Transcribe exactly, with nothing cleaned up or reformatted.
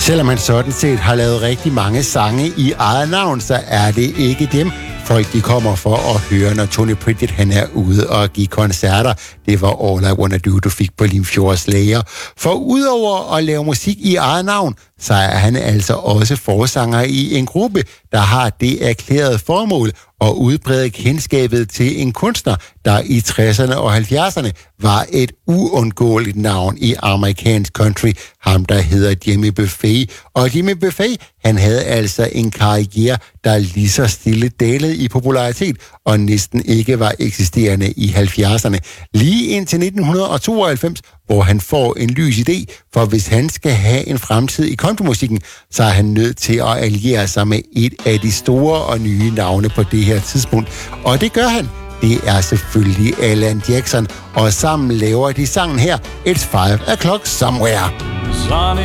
Selvom han sådan set har lavet rigtig mange sange i eget navn, så er det ikke dem, folk de kommer for at høre, når Tony Pritchett han er ude og give koncerter. Det var All I Wanna Do, du fik på Limfjords Lager. For udover at lave musik i eget navn, så er han altså også forsanger i en gruppe, der har det erklærede formål at udbrede kendskabet til en kunstner, der i tresserne og halvfjerdserne var et uundgåeligt navn i amerikansk country, ham der hedder Jimmy Buffett. Og Jimmy Buffett, han havde altså en karriere, der lige så stille dalede i popularitet og næsten ikke var eksisterende i halvfjerdserne. Lige indtil nitten tooghalvfems, hvor han får en lys idé, for hvis han skal have en fremtid i countrymusikken, så er han nødt til at alliere sig med et af de store og nye navne på det her tidspunkt. Og det gør han. Det er selvfølgelig Alan Jackson, og sammen laver de sangen her, It's Five O'Clock Somewhere. Sunny